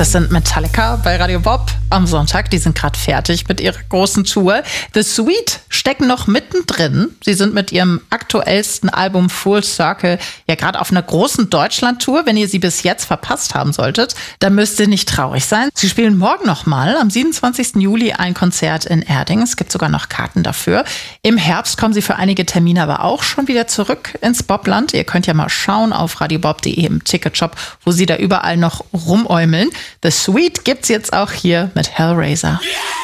Das sind Metallica bei Radio Bob am Sonntag. Die sind gerade fertig mit ihrer großen Tour. The Sweet stecken noch mittendrin. Sie sind mit ihrem aktuellsten Album Full Circle ja gerade auf einer großen Deutschland-Tour. Wenn ihr sie bis jetzt verpasst haben solltet, dann müsst ihr nicht traurig sein. Sie spielen morgen nochmal am 27. Juli ein Konzert in Erding. Es gibt sogar noch Karten dafür. Im Herbst kommen sie für einige Termine aber auch schon wieder zurück ins Bobland. Ihr könnt ja mal schauen auf radiobob.de im Ticketshop, wo sie da überall noch rumäumeln. The Sweet gibt's jetzt auch hier mit Hellraiser. Yeah!